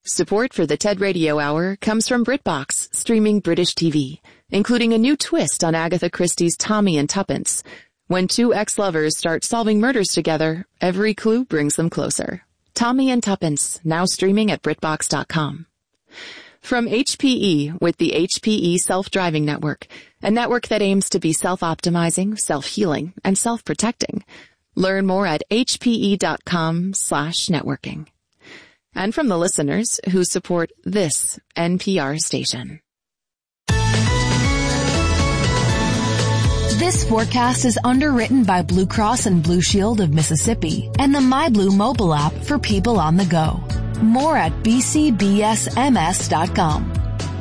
Support for the TED Radio Hour comes from BritBox, streaming British TV, including a new twist on Agatha Christie's Tommy and Tuppence. When two ex-lovers start solving murders together, every clue brings them closer. Tommy and Tuppence, now streaming at BritBox.com. From HPE with the HPE Self-Driving Network, a network that aims to be self-optimizing, self-healing, and self-protecting. Learn more at hpe.com/networking. And from the listeners who support this NPR station. This forecast is underwritten by Blue Cross and Blue Shield of Mississippi and the MyBlue mobile app for people on the go. More at bcbsms.com.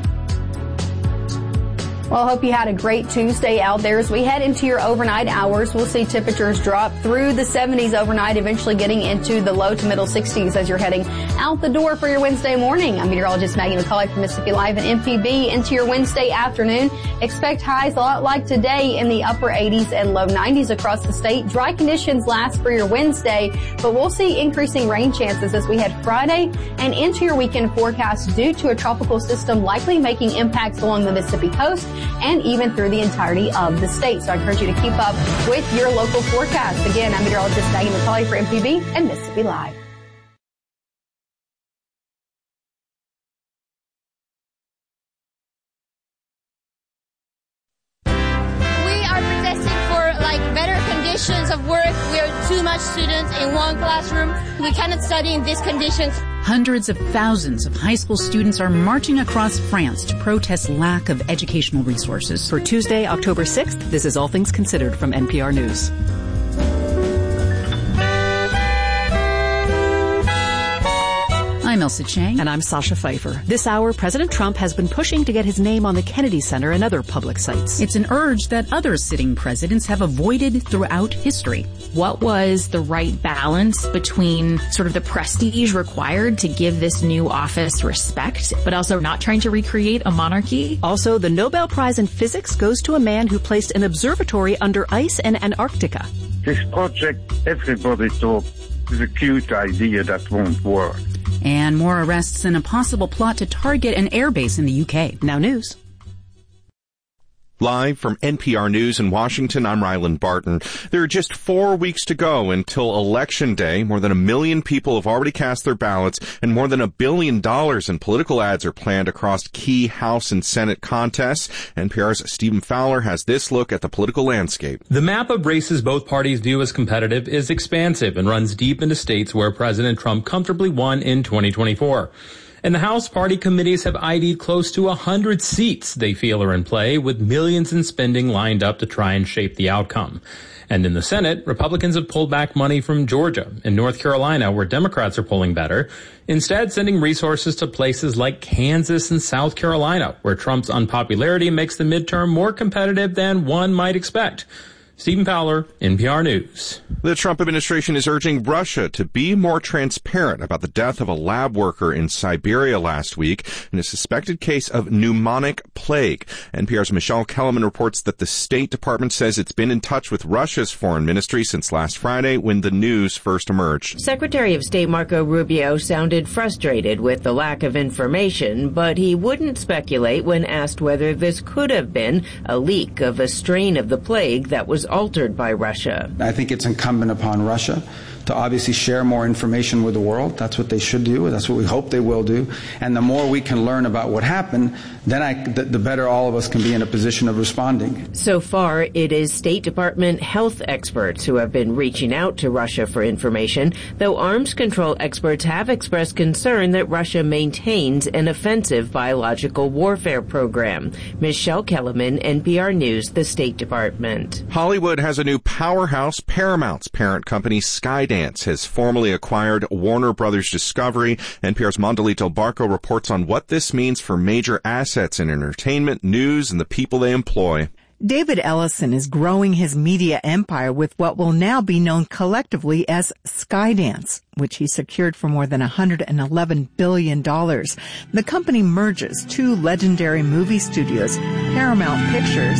Well, I hope you had a great Tuesday out there. As we head into your overnight hours, we'll see temperatures drop through the 70s overnight, eventually getting into the low to middle 60s as you're heading out the door for your Wednesday morning. I'm meteorologist Maggie McCullough from Mississippi Live and MPB. Into your Wednesday afternoon, expect highs a lot like today in the upper 80s and low 90s across the state. Dry conditions last for your Wednesday, but we'll see increasing rain chances as we head Friday and into your weekend forecast due to a tropical system likely making impacts along the Mississippi coast and even through the entirety of the state. So I encourage you to keep up with your local forecast. Again, I'm meteorologist Maggie McCullough for MPB and Mississippi Live. Of work, we are too much students in one classroom. We cannot study in these conditions. Hundreds of thousands of high school students are marching across France to protest lack of educational resources. For Tuesday, October 6th, this is All Things Considered from NPR News. I'm Elsa Chang. And I'm Sasha Pfeiffer. This hour, President Trump has been pushing to get his name on the Kennedy Center and other public sites. It's an urge that other sitting presidents have avoided throughout history. What was the right balance between sort of the prestige required to give this new office respect, but also not trying to recreate a monarchy? Also, the Nobel Prize in Physics goes to a man who placed an observatory under ice in Antarctica. This project, everybody thought, is a cute idea that won't work. And more arrests in a possible plot to target an airbase in the UK. Now news. Live from NPR News in Washington, I'm Ryland Barton. There are just 4 weeks to go until Election Day. More than 1 million people have already cast their ballots, and more than $1 billion in political ads are planned across key House and Senate contests. NPR's Stephen Fowler has this look at the political landscape. The map of races both parties view as competitive is expansive and runs deep into states where President Trump comfortably won in 2024. In the House, party committees have ID'd close to 100 seats they feel are in play, with millions in spending lined up to try and shape the outcome. And in the Senate, Republicans have pulled back money from Georgia and North Carolina, where Democrats are polling better, instead sending resources to places like Kansas and South Carolina, where Trump's unpopularity makes the midterm more competitive than one might expect. Stephen Fowler, NPR News. The Trump administration is urging Russia to be more transparent about the death of a lab worker in Siberia last week in a suspected case of pneumonic plague. NPR's Michelle Kellerman reports that the State Department says it's been in touch with Russia's foreign ministry since last Friday when the news first emerged. Secretary of State Marco Rubio sounded frustrated with the lack of information, but he wouldn't speculate when asked whether this could have been a leak of a strain of the plague that was altered by Russia. I think it's incumbent upon Russia to obviously share more information with the world. That's what they should do. That's what we hope they will do. And the more we can learn about what happened, then the better all of us can be in a position of responding. So far, it is State Department health experts who have been reaching out to Russia for information, though arms control experts have expressed concern that Russia maintains an offensive biological warfare program. Michelle Kellerman, NPR News, the State Department. Hollywood has a new powerhouse. Paramount's parent company, Skydance, has formally acquired Warner Brothers Discovery. NPR's Mondelita Del Barco reports on what this means for major assets in entertainment, news, and the people they employ. David Ellison is growing his media empire with what will now be known collectively as Skydance, which he secured for more than $111 billion. The company merges two legendary movie studios, Paramount Pictures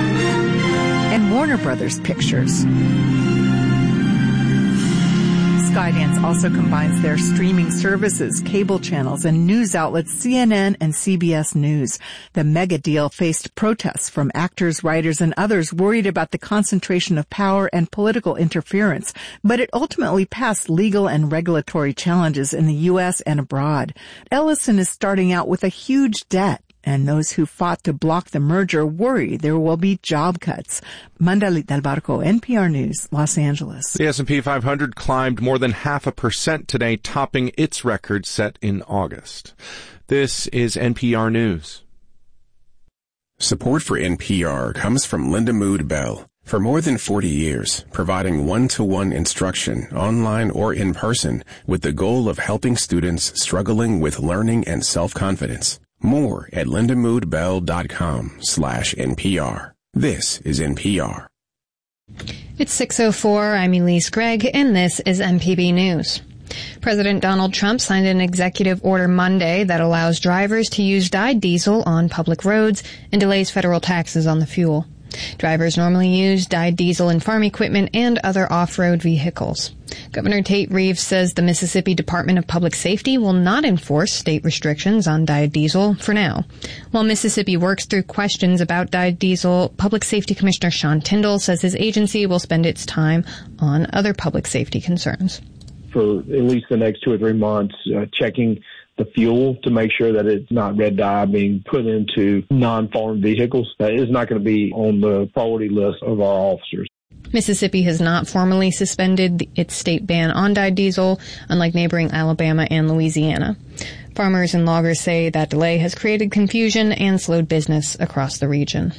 and Warner Brothers Pictures. Skydance also combines their streaming services, cable channels, and news outlets CNN and CBS News. The mega deal faced protests from actors, writers, and others worried about the concentration of power and political interference, but it ultimately passed legal and regulatory challenges in the U.S. and abroad. Ellison is starting out with a huge debt, and those who fought to block the merger worry there will be job cuts. Mandalit Del Barco, NPR News, Los Angeles. The S&P 500 climbed more than 0.5% today, topping its record set in August. This is NPR News. Support for NPR comes from Linda Mood Bell. For more than 40 years, providing one-to-one instruction, online or in person, with the goal of helping students struggling with learning and self-confidence. More at lindamoodbell.com/NPR. This is NPR. It's 6:04. I'm Elise Gregg, and this is MPB News. President Donald Trump signed an executive order Monday that allows drivers to use dyed diesel on public roads and delays federal taxes on the fuel. Drivers normally use dyed diesel in farm equipment and other off-road vehicles. Governor Tate Reeves says the Mississippi Department of Public Safety will not enforce state restrictions on dyed diesel for now. While Mississippi works through questions about dyed diesel, Public Safety Commissioner Sean Tindall says his agency will spend its time on other public safety concerns. For at least the next 2 or 3 months, checking the fuel to make sure that it's not red dye being put into non-farm vehicles. That is not going to be on the priority list of our officers. Mississippi has not formally suspended its state ban on dyed diesel, unlike neighboring Alabama and Louisiana. Farmers and loggers say that delay has created confusion and slowed business across the region.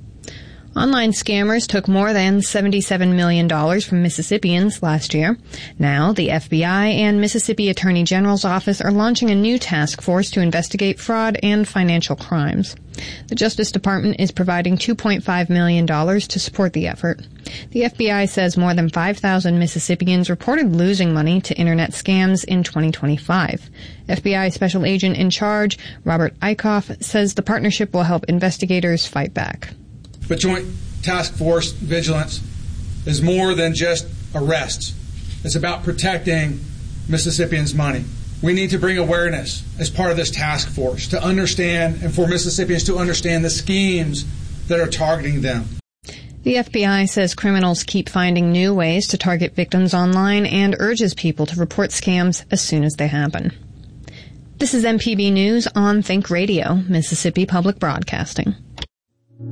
Online scammers took more than $77 million from Mississippians last year. Now, the FBI and Mississippi Attorney General's office are launching a new task force to investigate fraud and financial crimes. The Justice Department is providing $2.5 million to support the effort. The FBI says more than 5,000 Mississippians reported losing money to Internet scams in 2025. FBI Special Agent in Charge, Robert Eichhoff, says the partnership will help investigators fight back. But Joint Task Force Vigilance is more than just arrests. It's about protecting Mississippians' money. We need to bring awareness as part of this task force to understand and for Mississippians to understand the schemes that are targeting them. The FBI says criminals keep finding new ways to target victims online and urges people to report scams as soon as they happen. This is MPB News on Think Radio, Mississippi Public Broadcasting.